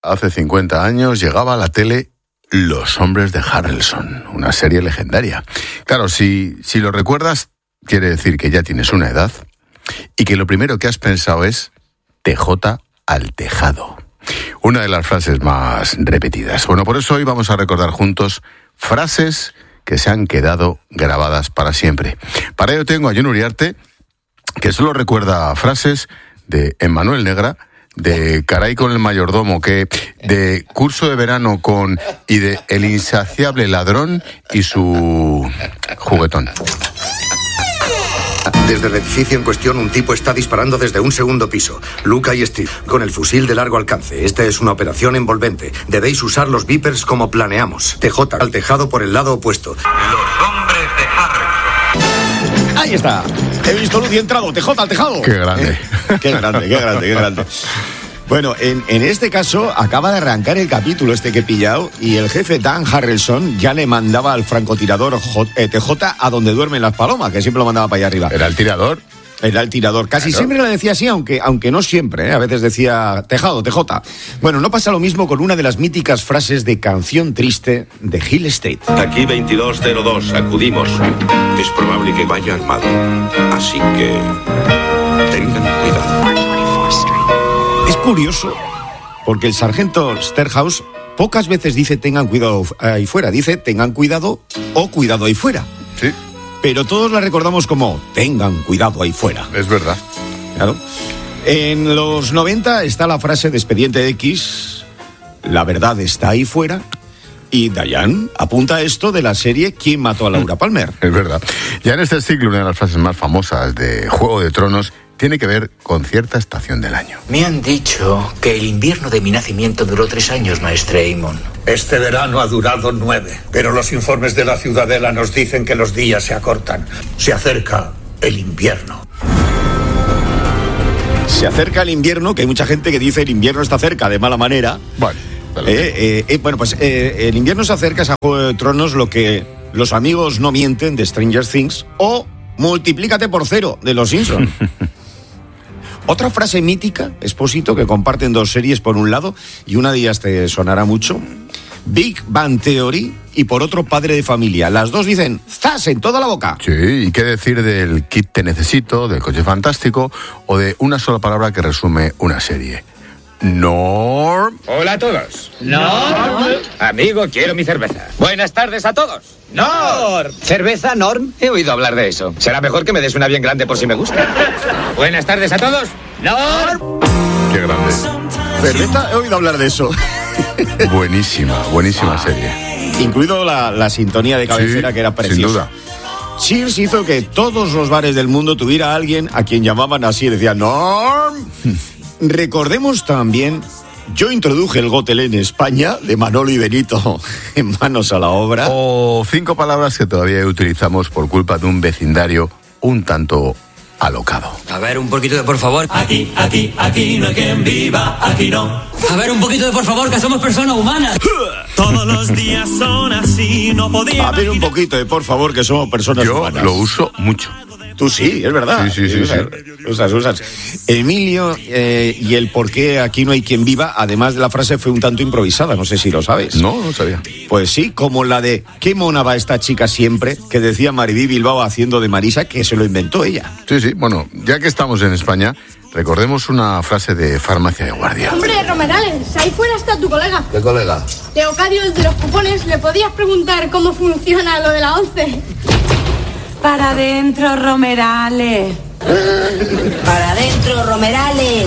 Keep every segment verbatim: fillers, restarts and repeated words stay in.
hace cincuenta años, llegaba a la tele Los hombres de Harrelson, una serie legendaria. Claro, si, si lo recuerdas, quiere decir que ya tienes una edad y que lo primero que has pensado es T J al tejado. Una de las frases más repetidas. Bueno, por eso hoy vamos a recordar juntos frases que se han quedado grabadas para siempre. Para ello tengo a Jon Uriarte, que solo recuerda frases de Emmanuel Negra, de Caray con el mayordomo, que de Curso de verano con y de El insaciable ladrón y su juguetón. Desde el edificio en cuestión, un tipo está disparando desde un segundo piso. Luca y Steve, con el fusil de largo alcance. Esta es una operación envolvente. Debéis usar los beepers como planeamos. T J al tejado por el lado opuesto. Los hombres de Harrelson. Ahí está. He visto luz y he entrado. T J al tejado. Qué grande. ¿Eh? Qué grande, qué grande, qué grande. Bueno, en, en este caso acaba de arrancar el capítulo este que he pillado y el jefe Dan Harrelson ya le mandaba al francotirador J, eh, T J a donde duermen las palomas, que siempre lo mandaba para allá arriba. ¿Era el tirador? Era el tirador. Casi claro. Siempre le decía así, aunque, aunque no siempre, ¿eh? A veces decía tejado, T J. Bueno, no pasa lo mismo con una de las míticas frases de Canción Triste de Hill Street. Aquí veintidós cero dos, acudimos. Es probable que vaya armado, así que tengan cuidado. Es curioso, porque el sargento Sterhouse pocas veces dice tengan cuidado ahí fuera, dice tengan cuidado o cuidado ahí fuera. Sí. Pero todos la recordamos como tengan cuidado ahí fuera. Es verdad. Claro. En los noventa está la frase de Expediente X, la verdad está ahí fuera, y Diane apunta a esto de la serie ¿Quién mató a Laura Palmer? Es verdad. Ya en este siglo una de las frases más famosas de Juego de Tronos tiene que ver con cierta estación del año. Me han dicho que el invierno de mi nacimiento duró tres años, maestre Aemon. Este verano ha durado nueve, pero los informes de la Ciudadela nos dicen que los días se acortan. Se acerca el invierno. Se acerca el invierno, que hay mucha gente que dice el invierno está cerca de mala manera. Bueno, eh, eh, eh, bueno pues eh, el invierno se acerca, es a Juego de Tronos lo que los amigos no mienten de Stranger Things o multiplícate por cero de Los Simpsons. Otra frase mítica, Expósito, que comparten dos series por un lado, y una de ellas te sonará mucho, Big Bang Theory, y por otro Padre de Familia. Las dos dicen ¡zas! En toda la boca. Sí, y qué decir del Kit Te Necesito, del Coche Fantástico, o de una sola palabra que resume una serie. Norm. Hola a todos. Norm. Amigo, quiero mi cerveza. Buenas tardes a todos. Norm. ¿Cerveza, Norm? He oído hablar de eso. Será mejor que me des una bien grande por si me gusta. Buenas tardes a todos. Norm. Qué grande. ¿Cerveza? He oído hablar de eso. Buenísima, buenísima serie. Incluido la, la sintonía de cabecera, sí, que era preciosa. Sin duda. Cheers hizo que todos los bares del mundo tuviera a alguien a quien llamaban así y decían Norm. Recordemos también, yo introduje el Got en España de Manolo y Benito en Manos a la Obra. O cinco palabras que todavía utilizamos por culpa de un vecindario un tanto alocado. A ver, un poquito de por favor. Aquí, aquí, aquí no hay quien viva, aquí no. A ver, un poquito de por favor, que somos personas humanas. Todos los días son así, no podía. A ver, un poquito de por favor, que somos personas yo humanas. Yo lo uso mucho. Tú sí, es verdad. Sí, sí, sí. Usas, sí. usas, usas. Emilio eh, y el por qué aquí no hay quien viva, además de la frase, fue un tanto improvisada, no sé si lo sabes. No, no sabía. Pues sí, como la de ¿qué mona va esta chica siempre? Que decía Maribí Bilbao haciendo de Marisa, que se lo inventó ella. Sí, sí, bueno, ya que estamos en España, recordemos una frase de Farmacia de Guardia. Hombre, Romerales, ahí fuera está tu colega. ¿Qué colega? Teocadio, el de los cupones, ¿le podías preguntar cómo funciona lo de la once? Para adentro, Romerales. Para adentro, Romerales.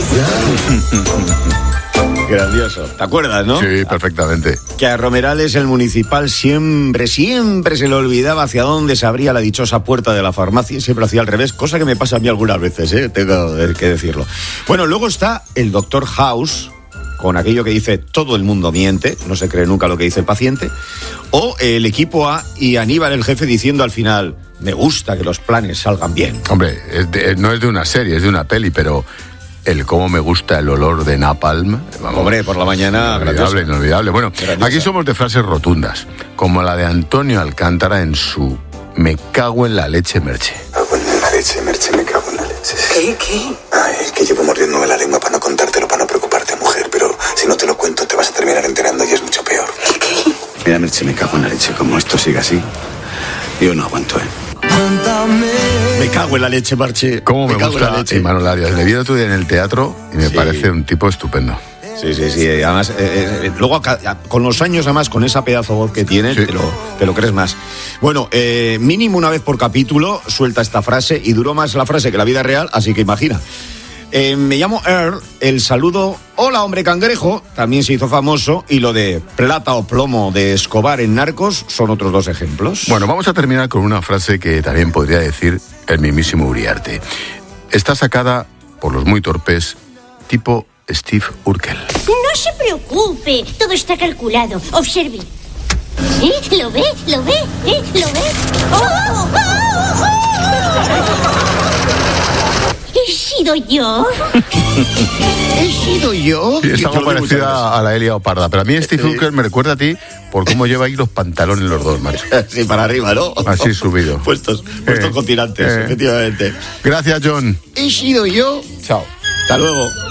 Grandioso. ¿Te acuerdas, no? Sí, perfectamente. Que a Romerales, el municipal, siempre, siempre se le olvidaba hacia dónde se abría la dichosa puerta de la farmacia y siempre hacía al revés, cosa que me pasa a mí algunas veces, ¿eh? Tengo que decirlo. Bueno, luego está el doctor House, con aquello que dice todo el mundo miente, no se cree nunca lo que dice el paciente, o el equipo A y Aníbal el jefe diciendo al final, me gusta que los planes salgan bien. Hombre, es de, no es de una serie, es de una peli, pero el cómo me gusta el olor de napalm. Vamos, hombre, por la mañana. Inolvidable, inolvidable. Bueno, grandiosa. Aquí somos de frases rotundas, como la de Antonio Alcántara en su Me cago en la leche, Merche. Me cago en la leche, Merche, me cago en la leche. ¿Qué? ¿Qué? Ay, es que llevo mordiéndome la lengua para no contártelo, para no preocuparte, mujer, pero si no te lo cuento te vas a Mira, Merche, me cago en la leche. Como esto siga así, yo no aguanto, ¿eh? Me cago en la leche, Marche. ¿Cómo me, me cago gusta en la leche. Imanol Arias? Le vi el otro día en el teatro y me Sí. parece un tipo estupendo. Sí, sí, sí. Además, eh, eh, luego ca- con los años, además, con esa pedazo de voz que tiene, Sí. te, lo, te lo crees más. Bueno, eh, mínimo una vez por capítulo suelta esta frase y duró más la frase que la vida real, así que imagina. Eh, me llamo Earl, el saludo hola hombre cangrejo también se hizo famoso y lo de plata o plomo de Escobar en Narcos son otros dos ejemplos. Bueno, vamos a terminar con una frase que también podría decir el mismísimo Uriarte. Está sacada por los muy torpes, tipo Steve Urkel. No se preocupe, todo está calculado. Observe. ¿Eh? ¿Lo ve? ¿Lo ve? ¿Eh? ¿Lo ve? ¡Oh! ¡Oh! ¡Oh! ¿He sido yo? ¿He sido yo? Sí, es Yo algo lo digo muchas parecida a la Elia Oparda, pero a mí Steve Urkel me recuerda a ti por cómo lleva ahí los pantalones los dos, macho. Sí, para arriba, ¿no? Así subido. Puestos, puestos Eh, con tirantes, eh. efectivamente. Gracias, John. ¿He sido yo? Chao. Hasta luego.